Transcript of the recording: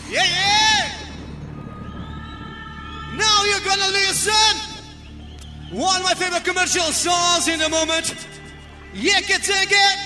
Yeah, yeah. Now you're gonna listen. One of my favorite commercial songs in the moment. Yeah, can take it.